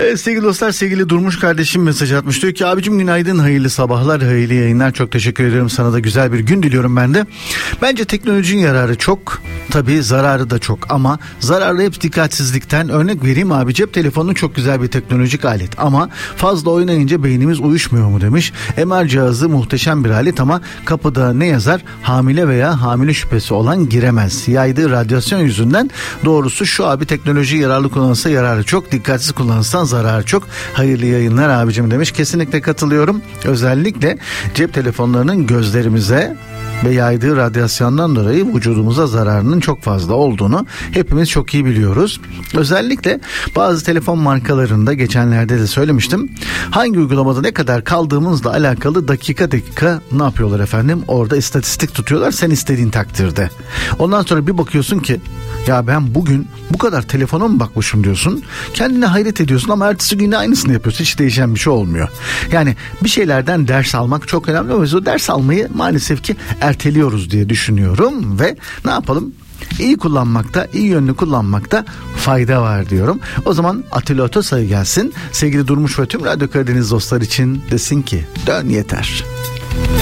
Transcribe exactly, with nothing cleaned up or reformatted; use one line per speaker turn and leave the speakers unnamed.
Evet, sevgili dostlar, sevgili Durmuş kardeşim mesaj atmış. Diyor ki abicim günaydın, hayırlı sabahlar, hayırlı yayınlar. Çok teşekkür ederim, sana da güzel bir gün diliyorum ben de. Bence teknolojinin yararı çok, tabii zararı da çok, ama zararı hep dikkatsizlikten. Örnek vereyim abi, cep telefonu çok güzel bir teknolojik alet ama fazla oynayınca beynimiz uyuşmuyor mu demiş. M R cihazı muhteşem bir alet ama kapıda ne yazar? Hamile veya hamile şüphesi olan giremez. Yaydığı radyasyon yüzünden. Doğrusu şu abi, teknoloji yararlı kullanılsa yararı çok, dikkatsiz kullanılsan zararı çok. Hayırlı yayınlar abicim demiş. Kesinlikle katılıyorum. Özellikle cep telefonlarının gözlerimize ve yaydığı radyasyondan dolayı vücudumuza zararının çok fazla olduğunu hepimiz çok iyi biliyoruz. Özellikle bazı telefon markalarında, geçenlerde de söylemiştim, hangi uygulamada ne kadar kaldığımızla alakalı dakika dakika ne yapıyorlar efendim? Orada istatistik tutuyorlar sen istediğin takdirde. Ondan sonra bir bakıyorsun ki ya ben bugün bu kadar telefona mı bakmışım diyorsun. Kendine hayret ediyorsun ama ertesi gün aynısını yapıyorsun. Hiç değişen bir şey olmuyor. Yani bir şeylerden ders almak çok önemli. O yüzden o ders almayı maalesef ki erteliyoruz diye düşünüyorum ve ne yapalım? İyi kullanmakta, iyi yönlü kullanmakta fayda var diyorum. O zaman Atilla Otosay gelsin. Sevgili Durmuş ve tüm Radyo Karadeniz dostlar için desin ki dön yeter.